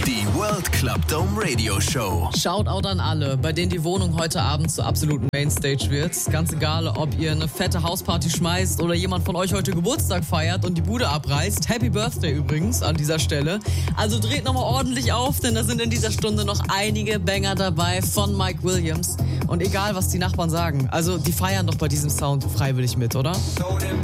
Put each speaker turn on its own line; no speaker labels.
Die World Club Dome Radio Show.
Shoutout an alle, bei denen die Wohnung heute Abend zur absoluten Mainstage wird. Ganz egal, ob ihr eine fette Hausparty schmeißt oder jemand von euch heute Geburtstag feiert und die Bude abreißt. Happy Birthday übrigens an dieser Stelle. Also dreht nochmal ordentlich auf, denn da sind in dieser Stunde noch einige Banger dabei von Mike Williams. Und egal, was die Nachbarn sagen, also die feiern doch bei diesem Sound freiwillig mit, oder?
Told him